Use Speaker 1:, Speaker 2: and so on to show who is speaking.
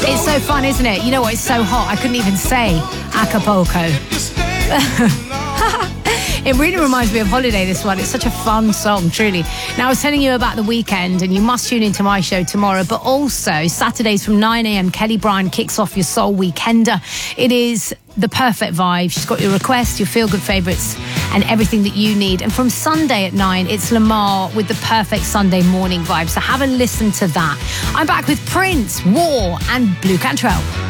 Speaker 1: It's so fun, isn't it? You know what? It's so hot. I couldn't even say Acapulco. It really reminds me of holiday, this one. It's such a fun song, truly. Now, I was telling you about the weekend, and you must tune into my show tomorrow, but also Saturdays from 9 a.m, Kelly Bryan kicks off your Soul Weekender. It is the perfect vibe. She's got your requests, your feel-good favourites, and everything that you need. And from Sunday at 9, it's Lamar with the perfect Sunday morning vibe. So have a listen to that. I'm back with Prince, War, and Blue Cantrell.